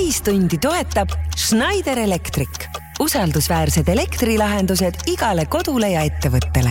Ühistundi toetab Schneider Electric. Usaldusväärsed elektrilahendused igale kodule ja ettevõttele.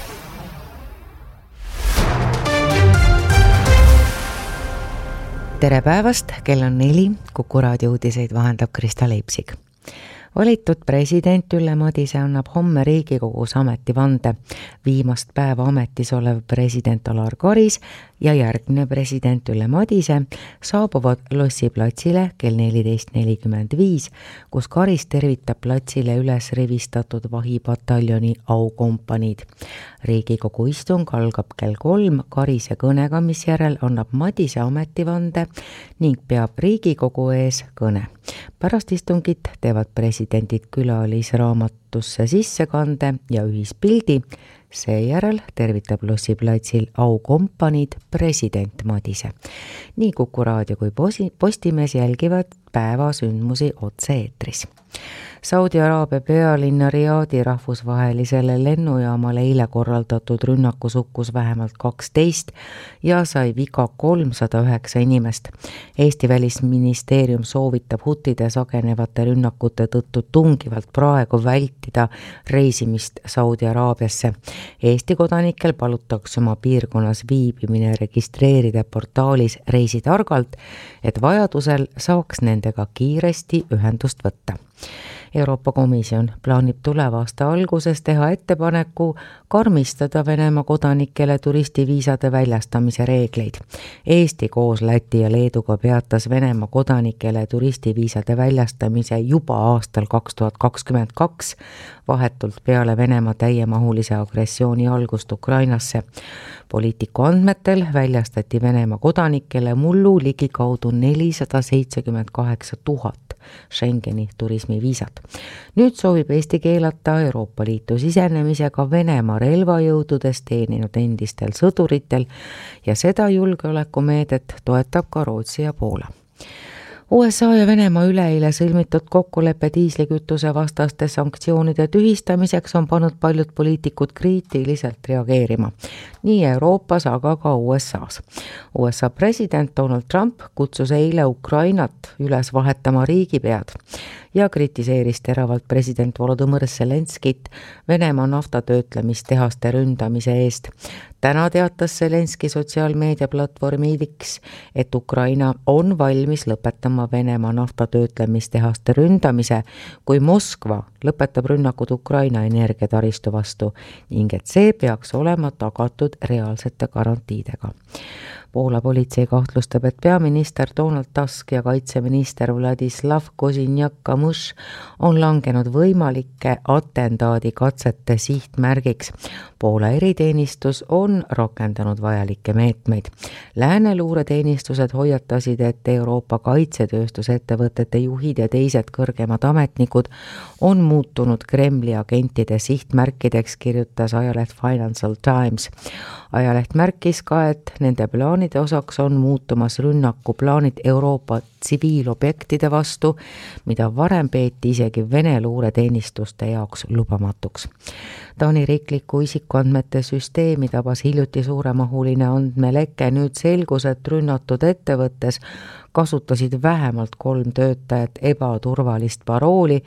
Tere päevast, kell on 4, Kuku raadio uudiseid vahendab Krista Leipsig. Valitud president Ülle Madise annab homme Riigikogus ametivande. Viimast päeva ametis olev president Alar Karis ja järgmine president Ülle Madise saabuvad Lossi platsile kell 14.45, kus Karis tervitab platsile üles rivistatud vahipataljoni aukompaniid. Riigikogu istung algab kell 3 Karise kõnega, mis järel annab Madise ametivande ning peab Riigikogu ees kõne. Pärast istungit teevad presidendid külalisraamatusse sissekande ja ühispildi. Seejärel tervitab Lossi platsil aukompaniid president Madise. Nii Kuku raadio kui Postimees jälgivad päevasündmusi otse-eetris. Saudi Araabia pealinna Riadi rahvusvahelisele lennujaamale eile korraldatud rünnakus hukkus vähemalt 12 ja sai viga 309 inimest. Eesti välisministeerium soovitab hutide sagenevate rünnakute tõttu tungivalt praegu vältida reisimist Saudi Araabiasse. Eesti kodanikel palutakse oma piirkonnas viibimine registreerida portaalis Reisitargalt, et vajadusel saaks nendega kiiresti ühendust võtta. Euroopa Komisjon plaanib tuleva aasta alguses teha ettepaneku karmistada Venemaa kodanikele turistiviisade väljastamise reegleid. Eesti koos Läti ja Leeduga peatas Venemaa kodanikele turistiviisade väljastamise juba aastal 2022, vahetult peale Venemaa täiemahulise agressiooni algust Ukrainasse. Poliitiku andmetel väljastati Venemaa kodanikele mullu ligikaudu 478 000 Schengeni turismiviisat. Nüüd soovib Eesti keelata Euroopa Liitu sisenemise ka Venemaa relvajõududes teeninud endistel sõduritel ja seda julgeolekumeedet toetab ka Rootsi ja Poola. USA ja Venemaa üleeile sõlmitud kokkuleppe diislikütuse vastaste sanktsioonide tühistamiseks on pannud paljud poliitikud kriitiliselt reageerima. Nii Euroopas, aga ka USAs. USA president Donald Trump kutsus eile Ukrainat üles vahetama riigipead ja kritiseeris teravalt president Volodõmõr Zelenskit Venemaa naftatöötlemistehaste ründamise eest. Täna teatas Zelenski sotsiaalmeediaplatvormi X, et Ukraina on valmis lõpetama Venemaa naftatöötlemistehaste ründamise, kui Moskva lõpetab rünnakud Ukraina energiataristu vastu ning et see peaks olema tagatud reaalsete garantiidega. Poola politsei kahtlustab, et peaminister Donald Tusk ja kaitseminister Vladislav Kozinjak-Kamush on langenud võimalike atentaadikatsete sihtmärgiks. Poola eriteenistus on rakendanud vajalikke meetmeid. Lääne luureteenistused hoiatasid, et Euroopa kaitsetööstusettevõtete juhid ja teised kõrgemad ametnikud on muutunud Kremli agentide sihtmärkideks, kirjutas ajaleht Financial Times. Ajaleht märkis ka, et nende plaanide osaks on muutumas rünnakuplaanid Euroopa tsiviilobjektide vastu, mida varem peeti isegi Vene luureteenistuste jaoks lubamatuks. Taani riikliku isikuandmete süsteemi tabas hiljuti suuremahuline andmeleke. Nüüd selgus, et rünnatud ettevõttes kasutasid vähemalt 3 töötajat ebaturvalist parooli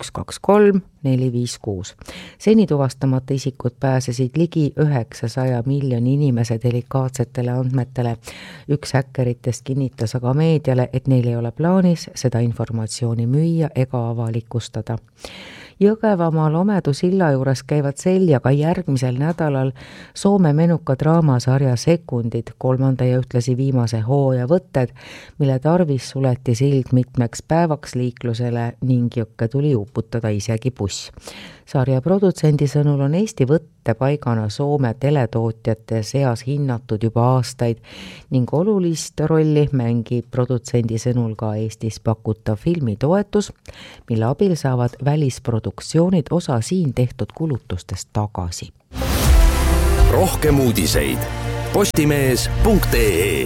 123456. Seni tuvastamata isikud pääsesid ligi 900 miljoni inimese delikaatsetele andmetele. Üks häkkeritest kinnitas aga meediale, et neil ei ole plaanis seda informatsiooni müüa ega avalikustada. Jõgevamaa Lomedu silla juures käivad seljaga järgmisel nädalal Soome menuka draamasarja Sekundid 3. ja ühtlasi viimase hooaja võtted, mille tarvis suleti sild mitmeks päevaks liiklusele ning jõkke tuli uputada isegi buss. Sarja produtsendi sõnul on Eesti võttepaigana Soome teletootjate seas hinnatud juba aastaid ning olulist rolli mängib produtsendi sõnul ka Eestis pakutav filmitoetus, mille abil saavad välisproduktsioonid osa siin tehtud kulutustest tagasi. Rohkem uudiseid postimees.ee.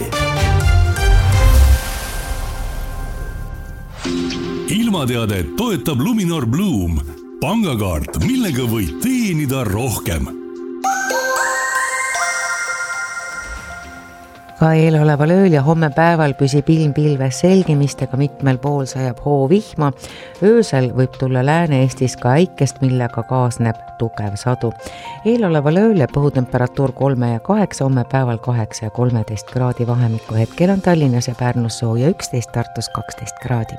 Ilmateadet toetab Luminor Bloom, pangakaart, millega võid teenida rohkem. Ka eeloleval ööl ja homme päeval püsib ilm pilves selgimistega, mitmel pool sajab hoovihma. Öösel võib tulla Lääne-Eestis ka äikest, millega kaasneb tugev sadu. Eeloleval ööl ja õhutemperatuur 3 ja 8, homme päeval 8 ja 13 kraadi vahemikku. Hetkel on Tallinnas ja Pärnus sooja 11, Tartus 12 kraadi.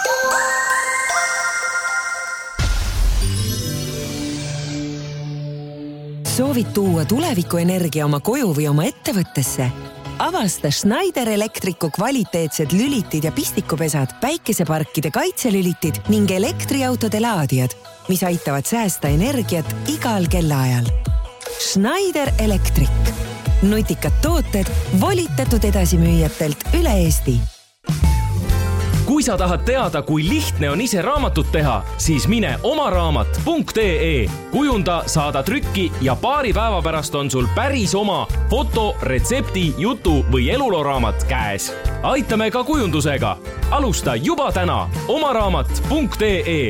Soovid tuua tulevikuenergia oma koju või oma ettevõttesse? Avasta Schneider Electricu kvaliteetsed lülitid ja pistikupesad, päikeseparkide kaitselülitid ning elektriautode laadijad, mis aitavad säästa energiat igal kellaajal. Schneider Electric. Nutikad tooted volitatud edasimüüjatelt üle Eesti. Kui sa tahad teada, kui lihtne on ise raamatut teha, siis mine omaraamat.ee. Kujunda, saada trükki ja paari päeva pärast on sul päris oma foto, retsepti, jutu või eluloraamat käes. Aitame ka kujundusega. Alusta juba täna omaraamat.ee.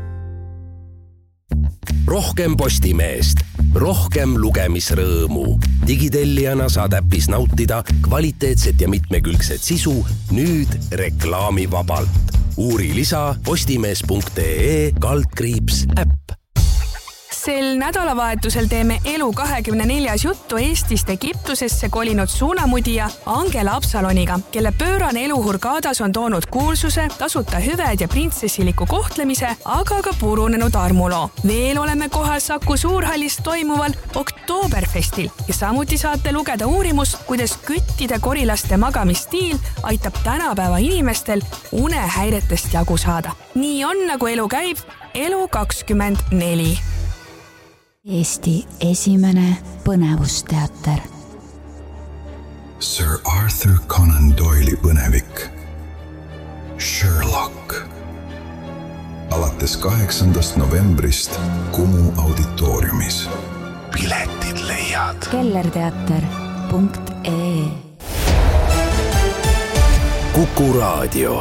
Rohkem Postimeest, rohkem lugemisrõõmu. Digitellijana saad äpis nautida kvaliteetset ja mitmekülgset sisu nüüd reklaamivabalt. Uuri lisa postimees.ee/äpp. Sel nädalavahetusel teeme Elu24 juttu Eestist Egiptusesse kolinud suunamudija Angela Absaloniga, kelle pöörane elu Hurgadas on toonud kuulsuse, tasuta hüved ja printsessiliku kohtlemise, aga ka purunenud armuloo. Veel oleme kohal Saku Suurhallis toimuval Oktoberfestil ja samuti saate lugeda uurimust, kuidas küttide korilaste magamistiil aitab tänapäeva inimestel unehäiretest jagu saada. Nii on, nagu elu käib, Elu24. Eesti esimene põnevusteater. Sir Arthur Conan Doyle'i põnevik Sherlock. Alates 8. novembrist Kumu auditooriumis. Piletid leiad kellerteater.ee. Kuku Raadio.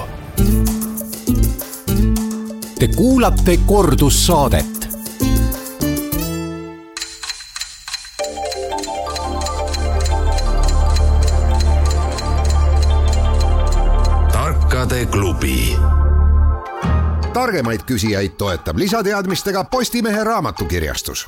Te kuulate kordussaadet. Klubi. Targemaid küsijaid toetab lisateadmistega Postimehe raamatukirjastus.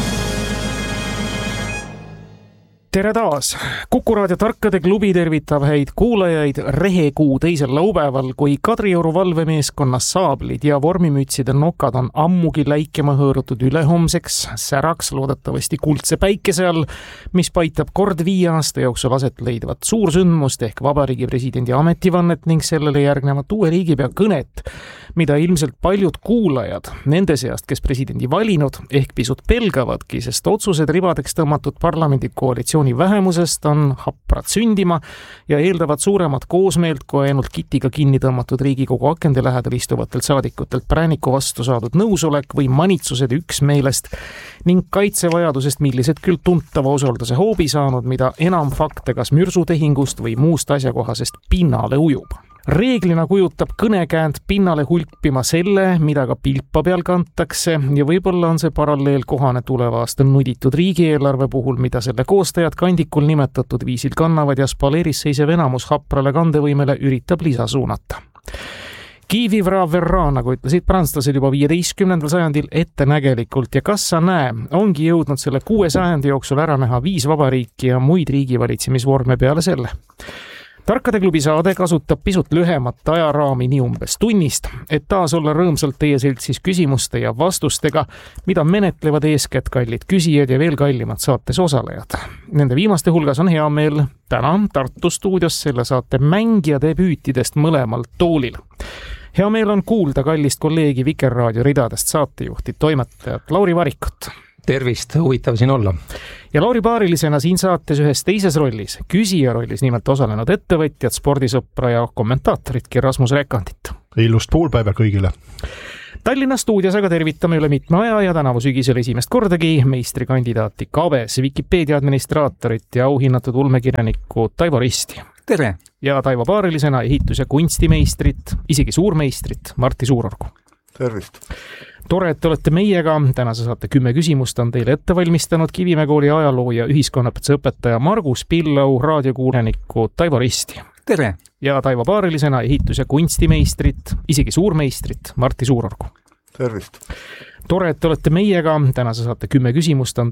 Tere taas! Kuku Raadio Tarkade klubi tervitab häid kuulajaid rehekuu teisel laupäeval, kui Kadrioru valvemeeskonna saablid ja vormimütside nokad on ammugi läikema hõõrutud ülehomseks säraks loodetavasti kuldse päikese all, mis paitab kord 5 aasta jooksul aset leidvat suursündmust ehk Vabariigi presidendi ametivannet ning sellele järgnevat uue riigipea kõnet, mida ilmselt paljud kuulajad nende seast, kes presidendi valinud, ehk pisut pelgavadki, sest otsused ribadeks tõmmatud parlamendi koalitsiooni vähemusest on haprad sündima ja eeldavad suuremat koosmeelt kui ainult kitiga kinni tõmmatud Riigikogu akende lähedal istuvatelt saadikutelt prääniku vastu saadud nõusolek või manitsused üksmeelest ning kaitsevajadusest, millised küll tuntava osalduse hoobi saanud, mida enam fakte kas mürsutehingust või muust asjakohasest pinnale ujub. Reeglina kujutab kõnekäänd pinnale hulpima selle, mida ka pilpa peal kantakse ja võib-olla on see paralleel kohane tuleva aasta nuditud riigieelarve puhul, mida selle koostajad kandikul nimetatud viisil kannavad ja spaleeris seisev enamus haprale kandevõimele üritab lisa suunata. Qui vivra verra, nagu ütlesid prantslased juba 15. sajandil ettenägelikult ja kas sa näe, ongi jõudnud selle 6 sajandi jooksul ära näha 5 vabariiki ja muid riigivalitsemisvorme peale selle. Tarkade klubi saade kasutab pisut lühemat ajaraami nii umbes tunnist, et taas olla rõõmsalt teie seltsis küsimuste ja vastustega, mida menetlevad eeskätt kallid küsijad ja veel kallimad saates osalejad. Nende viimaste hulgas on hea meel täna Tartu stuudios selle saate mängija debüütidest mõlemalt toolil. Hea meel on kuulda kallist kolleegi Vikerraadio ridadest saatejuhti, toimetajat Lauri Varikut. Tervist, huvitav siin olla. Ja Lauri paarilisena siin saates ühes teises rollis, küsija rollis nimelt osalenud ettevõtjad, spordisõpra ja kommentaatoritki Rasmus Rekandit. Ilust poolpäeva kõigile. Tallinna stuudios aga tervitame üle mitme aja ja tänavu sügisel esimest kordagi meistrikandidaati Kabes, Wikipedia administraatorit ja auhinnatud ulmekirjanikku Taivo Risti. Tere! Ja Taivo paarilisena ehitus- ja kunstimeistrit, isegi suurmeistrit Martti Suurorgu. tervist! Tore, et te olete meiega. Tänase saate 10 küsimust on teile ette valmistanud Kivimäe kooli ajaloo ja ühiskonnaõpetuse õpetaja Margus Pillau, raadiokuuleniku Taivo Risti. Tere! Ja Taivo paarilisena ehitus- ja kunstimeistrit, isegi suurmeistrit Martti Suurorgu. Tervist! Tore, et te olete meiega. Tänase saate 10 küsimust on